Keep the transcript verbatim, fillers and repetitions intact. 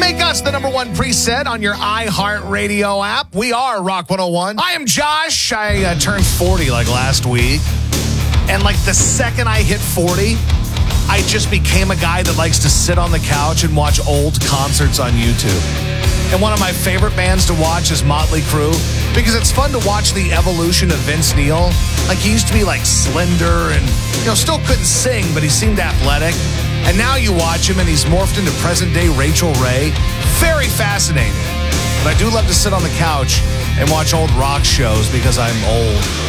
Make us the number one preset on your iHeartRadio app. We are Rock one oh one. I am Josh. I uh, turned forty like last week. And like the second I hit forty, I just became a guy that likes to sit on the couch and watch old concerts on YouTube. And one of my favorite bands to watch is Motley Crue, because it's fun to watch the evolution of Vince Neil. Like, he used to be like slender and, you know, still couldn't sing, but he seemed athletic. And now you watch him and he's morphed into present day Rachel Ray. Very fascinating. But I do love to sit on the couch and watch old rock shows because I'm old.